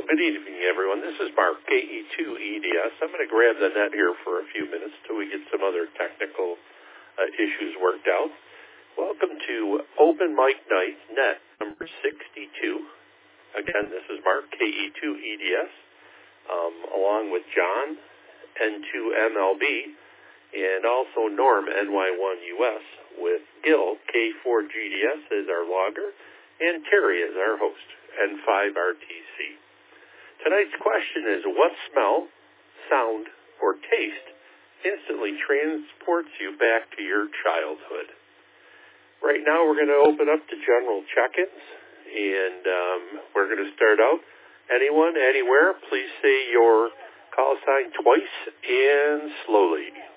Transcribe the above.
good evening, everyone. This is Mark, KE2EDS. I'm going to grab the net here for a few minutes till we get some other technical issues worked out. Welcome to Open Mic Night, net number 62. Again, this is Mark, KE2EDS, along with John, N2MLB, and also Norm, NY1US, with Gil, K4GDS, as our logger, and Terry as our host, N5RTC. Tonight's question is, what smell, sound, or taste instantly transports you back to your childhood? Right now we're going to open up to general check-ins, and we're going to start out. Anyone, anywhere, please say your call sign twice and slowly.